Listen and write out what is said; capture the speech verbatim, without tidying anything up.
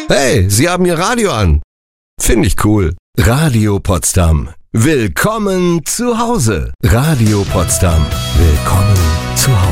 Hey, Sie haben Ihr Radio an. Finde ich cool. Radio Potsdam. Willkommen zu Hause. Radio Potsdam. Willkommen zu Hause.